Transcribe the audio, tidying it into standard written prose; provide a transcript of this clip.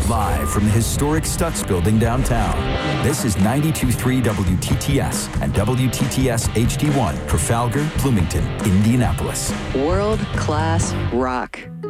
Live from the historic Stutz Building downtown, this is 92.3 WTTS and WTTS HD1 Trafalgar, Bloomington, Indianapolis. World-class rock.